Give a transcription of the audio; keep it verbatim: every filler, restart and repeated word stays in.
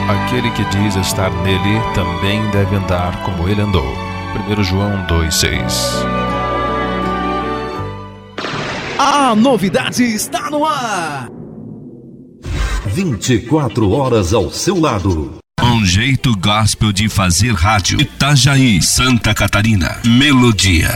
Aquele que diz estar nele também deve andar como ele andou. primeiro João dois, seis. A novidade está no ar. vinte e quatro horas ao seu lado. Um jeito gospel de fazer rádio. Itajaí, Santa Catarina. Melodia.